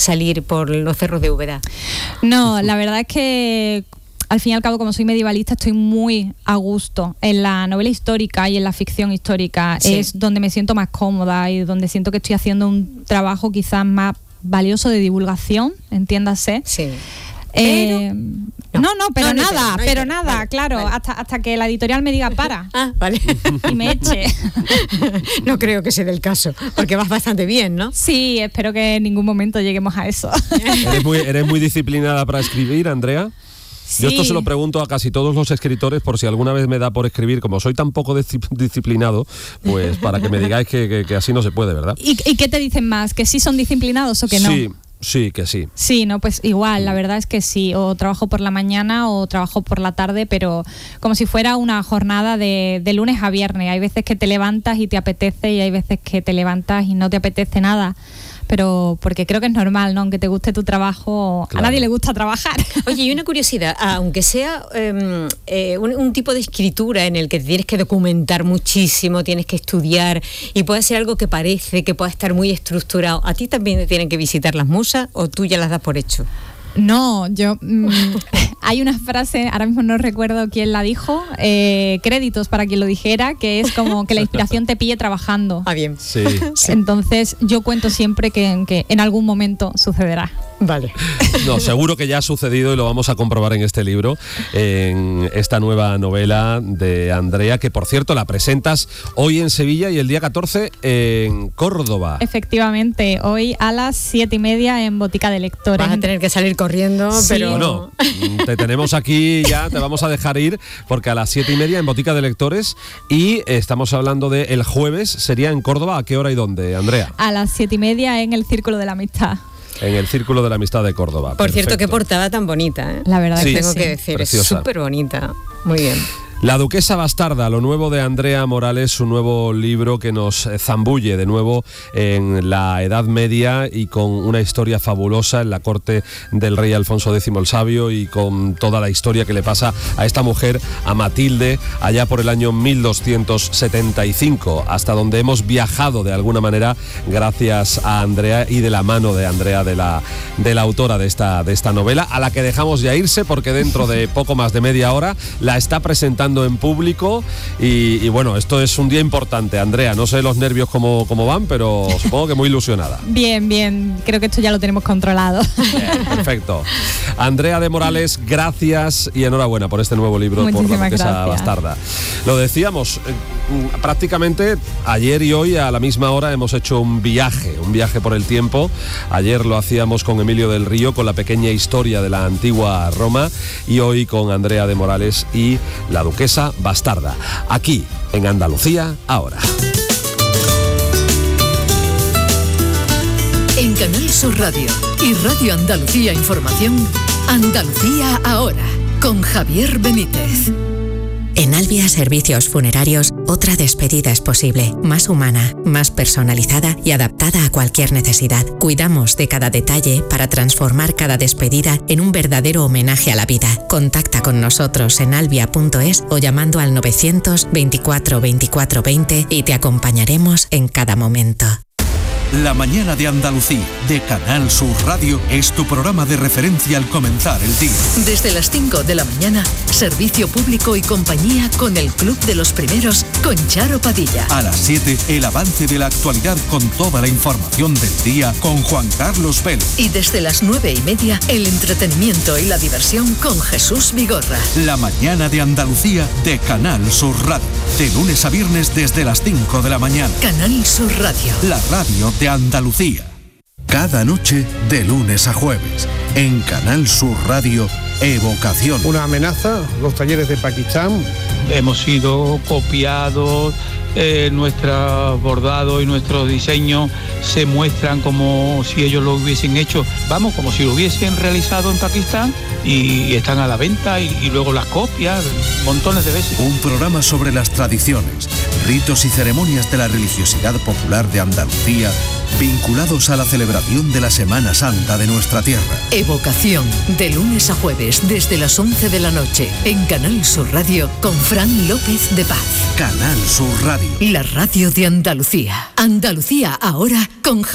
salir por los cerros de Úbeda? No, la verdad es que al fin y al cabo, como soy medievalista, estoy muy a gusto en la novela histórica y en la ficción histórica. Sí. Es donde me siento más cómoda y donde siento que estoy haciendo un trabajo quizás más valioso de divulgación, entiéndase. Sí. Pero nada, vale, claro, vale. Hasta que la editorial me diga para. Vale. Y me eche. No creo que sea el caso, porque vas bastante bien, ¿no? Sí, espero que en ningún momento lleguemos a eso. ¿Eres muy disciplinada para escribir, Andrea? Sí. Yo esto se lo pregunto a casi todos los escritores por si alguna vez me da por escribir. Como soy tan poco disciplinado, pues para que me digáis que así no se puede, ¿verdad? ¿Y qué te dicen más? ¿Que sí son disciplinados o que no? Sí, que sí. Sí, no, pues igual, la verdad es que sí. O trabajo por la mañana o trabajo por la tarde, pero como si fuera una jornada de lunes a viernes. Hay veces que te levantas y te apetece y hay veces que te levantas y no te apetece nada. Pero porque creo que es normal, ¿no? Aunque te guste tu trabajo, claro. A nadie le gusta trabajar. Oye, y una curiosidad, aunque sea un tipo de escritura en el que tienes que documentar muchísimo, tienes que estudiar y puede ser algo que parece que pueda estar muy estructurado, ¿a ti también te tienen que visitar las musas o tú ya las das por hecho? No, yo hay una frase, ahora mismo no recuerdo quién la dijo, créditos para quien lo dijera, que es como que la inspiración te pille trabajando. Bien. Sí. Entonces yo cuento siempre que en algún momento sucederá. Vale. No, seguro que ya ha sucedido y lo vamos a comprobar en este libro, en esta nueva novela de Andrea, que por cierto la presentas hoy en Sevilla y el día 14 en Córdoba. Efectivamente, hoy a las 7:30 en Botica de Lectores. Vas a tener que salir corriendo, sí. Pero... Bueno, te tenemos aquí ya, te vamos a dejar ir, porque a las 7:30 en Botica de Lectores, y estamos hablando de el jueves, sería en Córdoba. ¿A qué hora y dónde, Andrea? A las 7:30 en el Círculo de la Amistad. En el Círculo de la Amistad de Córdoba. Por Perfecto. cierto, qué portada tan bonita, ¿eh? La verdad sí, es que tengo sí. que decir, Preciosa. Es súper bonita. Muy bien. La Duquesa Bastarda, lo nuevo de Andrea Morales, su nuevo libro que nos zambulle de nuevo en la Edad Media y con una historia fabulosa en la corte del rey Alfonso X el Sabio, y con toda la historia que le pasa a esta mujer, a Matilde, allá por el año 1275, hasta donde hemos viajado de alguna manera gracias a Andrea y de la mano de Andrea, de la autora de esta novela, a la que dejamos ya irse porque dentro de poco más de media hora la está presentando en público y bueno, esto es un día importante, Andrea. No sé los nervios cómo van, pero supongo que muy ilusionada. Bien, creo que esto ya lo tenemos controlado. Bien, perfecto. Andrea de Morales, gracias y enhorabuena por este nuevo libro. Muchísimas por La Duquesa gracias. Bastarda. Lo decíamos, prácticamente ayer y hoy a la misma hora hemos hecho un viaje por el tiempo. Ayer lo hacíamos con Emilio del Río, con la pequeña historia de la antigua Roma, y hoy con Andrea de Morales y La Duquesa Bastarda, aquí en Andalucía Ahora. En Canal Sur Radio y Radio Andalucía Información, Andalucía Ahora, con Javier Benítez. En Albia Servicios Funerarios, otra despedida es posible, más humana, más personalizada y adaptada a cualquier necesidad. Cuidamos de cada detalle para transformar cada despedida en un verdadero homenaje a la vida. Contacta con nosotros en albia.es o llamando al 924 24 20 y te acompañaremos en cada momento. La mañana de Andalucía, de Canal Sur Radio, es tu programa de referencia al comenzar el día. Desde las 5 de la mañana, servicio público y compañía con el Club de los Primeros, con Charo Padilla. A las 7, el avance de la actualidad con toda la información del día con Juan Carlos Vélez. Y desde las 9:30, el entretenimiento y la diversión con Jesús Vigorra. La mañana de Andalucía, de Canal Sur Radio, de lunes a viernes desde las 5 de la mañana. Canal Sur Radio, la radio de Andalucía. Cada noche de lunes a jueves en Canal Sur Radio, Evocación. Una amenaza, los talleres de Pakistán. Hemos sido copiados, nuestro bordado y nuestro diseño se muestran como si ellos lo hubiesen hecho, como si lo hubiesen realizado en Pakistán, y están a la venta y luego las copias montones de veces. Un programa sobre las tradiciones, ritos y ceremonias de la religiosidad popular de Andalucía, vinculados a la celebración de la Semana Santa de nuestra tierra. Evocación, de lunes a jueves desde las 11 de la noche en Canal Sur Radio con Fran López de Paz. Canal Sur Radio, la radio de Andalucía. Andalucía Ahora con